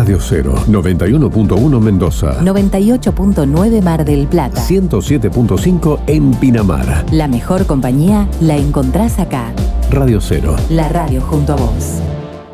Radio 0, 91.1 Mendoza, 98.9 Mar del Plata, 107.5 en Pinamar. La mejor compañía la encontrás acá. Radio 0. La radio junto a vos.